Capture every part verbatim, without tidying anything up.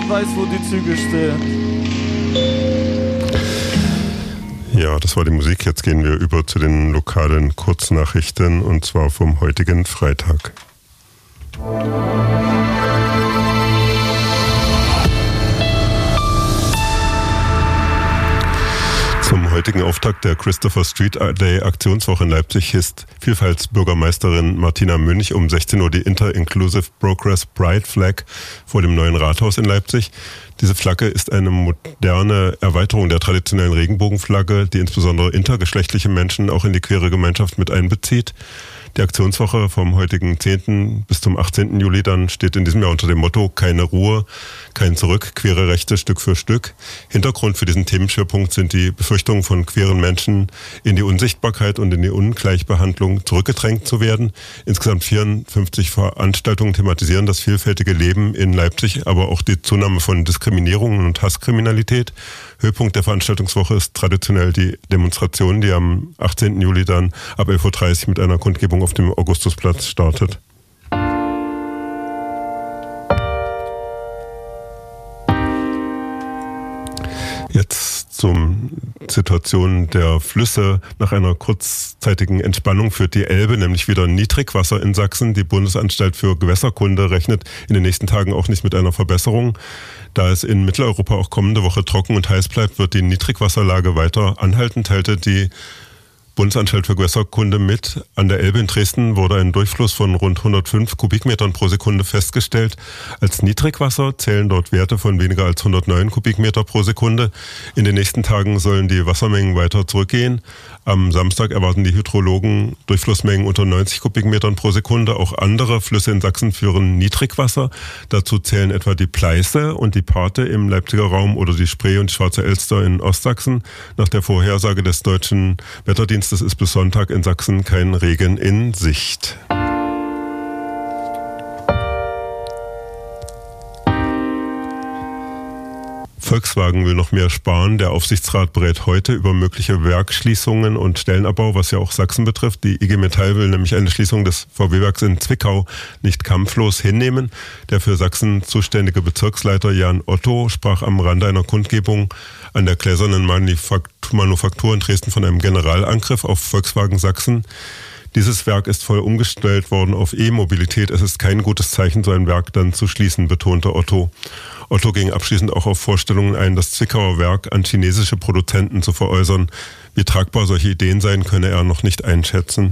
niemand weiß, wo die Züge stehen. Ja, das war die Musik. Jetzt gehen wir über zu den lokalen Kurznachrichten und zwar vom heutigen Freitag. Zum heutigen Auftakt der Christopher Street Day Aktionswoche in Leipzig hisst Vielfaltsbürgermeisterin Martina Münch um sechzehn Uhr die Inter-Inclusive Progress Pride Flag vor dem neuen Rathaus in Leipzig. Diese Flagge ist eine moderne Erweiterung der traditionellen Regenbogenflagge, die insbesondere intergeschlechtliche Menschen auch in die queere Gemeinschaft mit einbezieht. Die Aktionswoche vom heutigen zehnten bis zum achtzehnten Juli dann steht in diesem Jahr unter dem Motto keine Ruhe, kein Zurück, queere Rechte Stück für Stück. Hintergrund für diesen Themenschwerpunkt sind die Befürchtungen von queeren Menschen, in die Unsichtbarkeit und in die Ungleichbehandlung zurückgedrängt zu werden. Insgesamt vierundfünfzig Veranstaltungen thematisieren das vielfältige Leben in Leipzig, aber auch die Zunahme von Diskriminierungen und Hasskriminalität. Höhepunkt der Veranstaltungswoche ist traditionell die Demonstration, die am achtzehnten Juli dann ab elf Uhr dreißig mit einer Kundgebung auf dem Augustusplatz startet. Jetzt zum Situation der Flüsse. Nach einer kurzzeitigen Entspannung führt die Elbe nämlich wieder Niedrigwasser in Sachsen. Die Bundesanstalt für Gewässerkunde rechnet in den nächsten Tagen auch nicht mit einer Verbesserung. Da es in Mitteleuropa auch kommende Woche trocken und heiß bleibt, wird die Niedrigwasserlage weiter anhalten, teilte die Bundesanstalt für Gewässerkunde mit. An der Elbe in Dresden wurde ein Durchfluss von rund hundertfünf Kubikmetern pro Sekunde festgestellt. Als Niedrigwasser zählen dort Werte von weniger als hundertneun Kubikmeter pro Sekunde. In den nächsten Tagen sollen die Wassermengen weiter zurückgehen. Am Samstag erwarten die Hydrologen Durchflussmengen unter neunzig Kubikmetern pro Sekunde. Auch andere Flüsse in Sachsen führen Niedrigwasser. Dazu zählen etwa die Pleiße und die Parthe im Leipziger Raum oder die Spree und die Schwarze Elster in Ostsachsen. Nach der Vorhersage des Deutschen Wetterdienstes es ist bis Sonntag in Sachsen kein Regen in Sicht. Volkswagen will noch mehr sparen. Der Aufsichtsrat berät heute über mögliche Werksschließungen und Stellenabbau, was ja auch Sachsen betrifft. Die I G Metall will nämlich eine Schließung des V W-Werks in Zwickau nicht kampflos hinnehmen. Der für Sachsen zuständige Bezirksleiter Jan Otto sprach am Rande einer Kundgebung an der gläsernen Manufaktur in Dresden von einem Generalangriff auf Volkswagen Sachsen. Dieses Werk ist voll umgestellt worden auf E-Mobilität. Es ist kein gutes Zeichen, so ein Werk dann zu schließen, betonte Otto. Otto ging abschließend auch auf Vorstellungen ein, das Zwickauer Werk an chinesische Produzenten zu veräußern. Wie tragbar solche Ideen seien, könne er noch nicht einschätzen.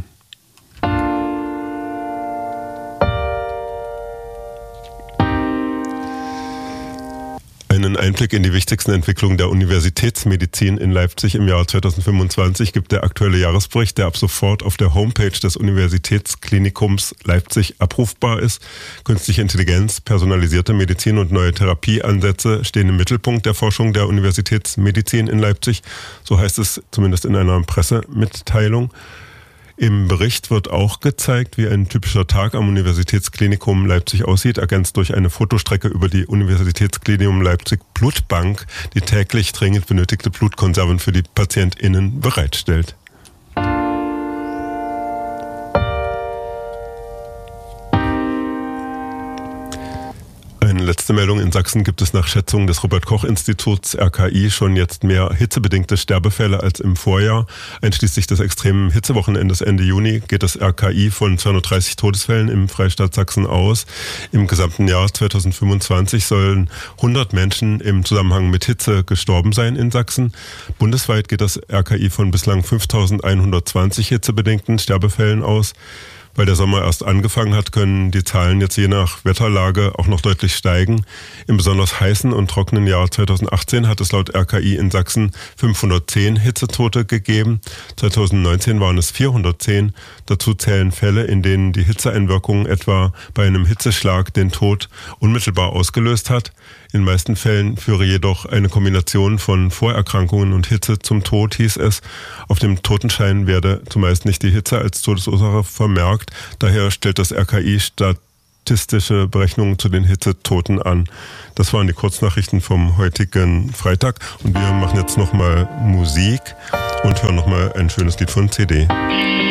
Einen Einblick in die wichtigsten Entwicklungen der Universitätsmedizin in Leipzig im Jahr zweitausendfünfundzwanzig gibt der aktuelle Jahresbericht, der ab sofort auf der Homepage des Universitätsklinikums Leipzig abrufbar ist. Künstliche Intelligenz, personalisierte Medizin und neue Therapieansätze stehen im Mittelpunkt der Forschung der Universitätsmedizin in Leipzig. So heißt es zumindest in einer Pressemitteilung. Im Bericht wird auch gezeigt, wie ein typischer Tag am Universitätsklinikum Leipzig aussieht, ergänzt durch eine Fotostrecke über die Universitätsklinikum Leipzig Blutbank, die täglich dringend benötigte Blutkonserven für die PatientInnen bereitstellt. Eine letzte Meldung. In Sachsen gibt es nach Schätzungen des Robert-Koch-Instituts R K I schon jetzt mehr hitzebedingte Sterbefälle als im Vorjahr. Einschließlich des extremen Hitzewochenendes Ende Juni geht das R K I von zweihundertdreißig Todesfällen im Freistaat Sachsen aus. Im gesamten Jahr zweitausendfünfundzwanzig sollen hundert Menschen im Zusammenhang mit Hitze gestorben sein in Sachsen. Bundesweit geht das R K I von bislang fünftausendeinhundertzwanzig hitzebedingten Sterbefällen aus. Weil der Sommer erst angefangen hat, können die Zahlen jetzt je nach Wetterlage auch noch deutlich steigen. Im besonders heißen und trockenen Jahr zweitausendachtzehn hat es laut R K I in Sachsen fünfhundertzehn Hitzetote gegeben. zweitausendneunzehn waren es vierhundertzehn. Dazu zählen Fälle, in denen die Hitzeeinwirkung etwa bei einem Hitzeschlag den Tod unmittelbar ausgelöst hat. In den meisten Fällen führe jedoch eine Kombination von Vorerkrankungen und Hitze zum Tod, hieß es. Auf dem Totenschein werde zumeist nicht die Hitze als Todesursache vermerkt. Daher stellt das R K I statistische Berechnungen zu den Hitzetoten an. Das waren die Kurznachrichten vom heutigen Freitag. Und wir machen jetzt nochmal Musik und hören nochmal ein schönes Lied von C D.